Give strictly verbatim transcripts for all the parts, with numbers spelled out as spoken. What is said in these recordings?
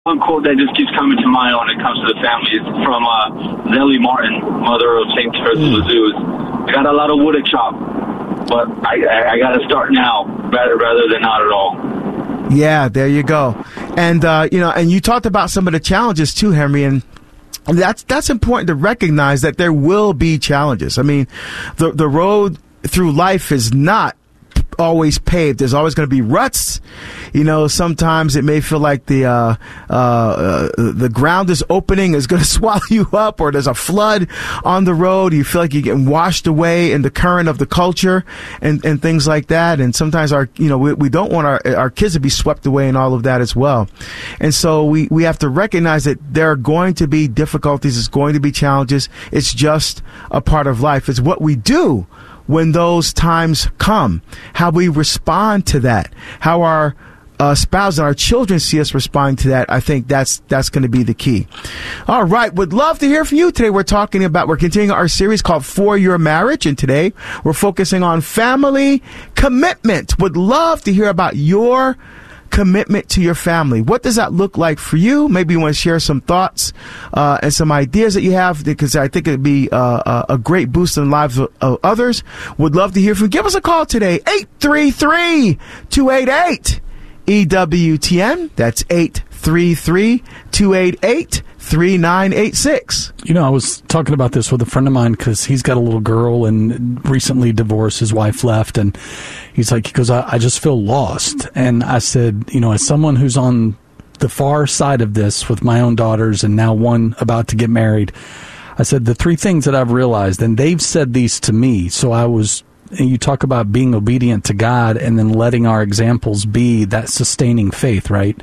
One quote that just keeps coming to mind when it comes to the family is from uh, Nellie Martin, mother of Saint Teresa of Lisieux. I got a lot of wood to chop, but I, I, I got to start now rather, rather than not at all. Yeah, there you go. And, uh, you know, and you talked about some of the challenges too, Henry, and that's, that's important to recognize that there will be challenges. I mean, the, the road through life is not always paved. There's always going to be ruts. You know, sometimes it may feel like the uh, uh, uh, the ground is opening, is going to swallow you up, or there's a flood on the road. You feel like you're getting washed away in the current of the culture and, and things like that. And sometimes our, you know, we, we don't want our our kids to be swept away in all of that as well. And so we, we have to recognize that there are going to be difficulties. It's going to be challenges. It's just a part of life. It's what we do when those times come, how we respond to that, how our uh, spouse and our children see us responding to that. I think that's that's going to be the key. All right, would love to hear from you today. We're talking about, we're continuing our series called For Your Marriage, and today we're focusing on family commitment. Would love to hear about your commitment to your family. What does that look like for you? Maybe you want to share some thoughts uh, and some ideas that you have, because I think it'd be uh, a great boost in the lives of, of others. Would love to hear from you. Give us a call today, eight three three, two eight eight, E W T N. That's eight three three, two eight eight, three nine eight six. You know, I was talking about this with a friend of mine because he's got a little girl and recently divorced. His wife left, and he's like, he goes, I, I just feel lost. And I said, you know, as someone who's on the far side of this with my own daughters and now one about to get married, I said, the three things that I've realized, and they've said these to me, so I was, and you talk about being obedient to God and then letting our examples be that sustaining faith, right?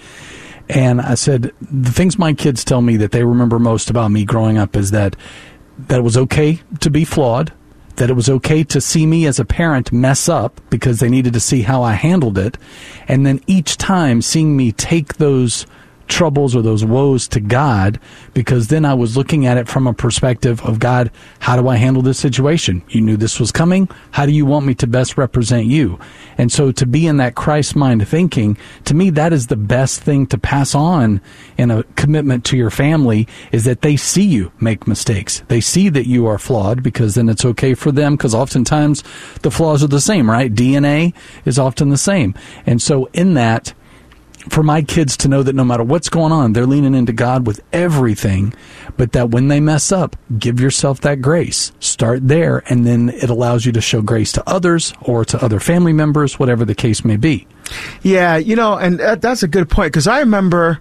And I said, the things my kids tell me that they remember most about me growing up is that that it was okay to be flawed, that it was okay to see me as a parent mess up because they needed to see how I handled it, and then each time seeing me take those troubles or those woes to God, because then I was looking at it from a perspective of, God, how do I handle this situation? You knew this was coming. How do you want me to best represent you? And so to be in that Christ mind thinking, to me, that is the best thing to pass on in a commitment to your family, is that they see you make mistakes. They see that you are flawed, because then it's okay for them, because oftentimes the flaws are the same, right? D N A is often the same. And so in that, for my kids to know that no matter what's going on, they're leaning into God with everything, but that when they mess up, give yourself that grace. Start there, and then it allows you to show grace to others or to other family members, whatever the case may be. Yeah, you know, and that's a good point, because I remember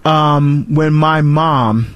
um, when my mom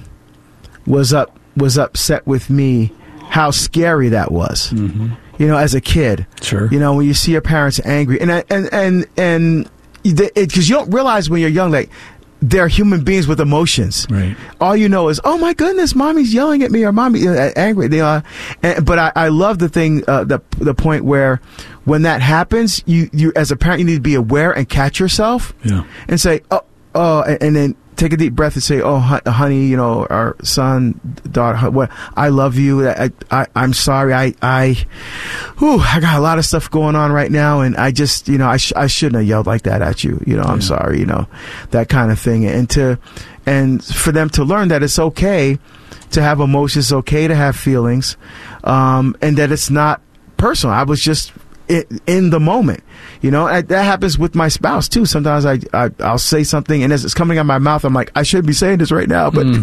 was up was upset with me, how scary that was. Mm-hmm. You know, as a kid. Sure. You know, when you see your parents angry, and and and and. Because you don't realize when you're young, like, they're human beings with emotions. Right. All you know is, oh my goodness, mommy's yelling at me, or mommy uh, angry. They are, and, but I, I love the thing, uh, the the point where when that happens, you you as a parent, you need to be aware and catch yourself. Yeah. And say, oh, oh, and, and then take a deep breath and say, oh, honey, you know, our son, daughter, what, I love you. I, I, I'm sorry. I, I, whew, I got a lot of stuff going on right now. And I just, you know, I, sh- I shouldn't have yelled like that at you. You know, I'm yeah. sorry, you know, that kind of thing. And to, and for them to learn that it's okay to have emotions, it's okay to have feelings, um, and that it's not personal. I was just in, in the moment. You know, I, that happens with my spouse too. Sometimes I, I I'll say something, and as it's coming out of my mouth, I'm like, I shouldn't be saying this right now, but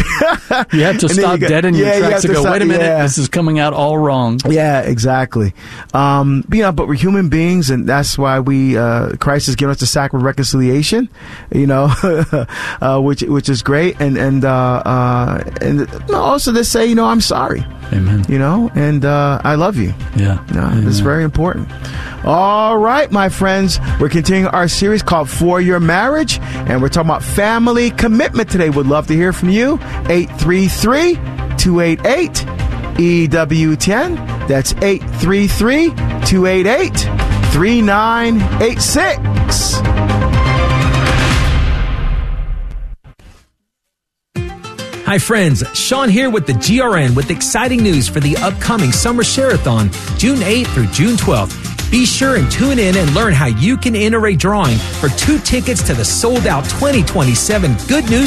mm. you have to stop dead in your yeah, tracks and go, stop, wait a minute, yeah. this is coming out all wrong. Yeah, exactly. Um, you know, but we're human beings, and that's why we uh, Christ has given us the sacrament of reconciliation. You know, uh, which which is great, and and uh, uh, and also to say, you know, I'm sorry. Amen. You know, and uh, I love you. Yeah, no, it's very important. All right, my friends, we're continuing our series called For Your Marriage, and we're talking about family commitment today. Would love to hear from you. eight three three, two eight eight, E W T N. That's eight three three, two eight eight, three nine eight six. Hi friends, Sean here with the G R N with exciting news for the upcoming Summer Share-a-thon, June eighth through June twelfth. Be sure and tune in and learn how you can enter a drawing for two tickets to the sold-out twenty twenty-seven Good News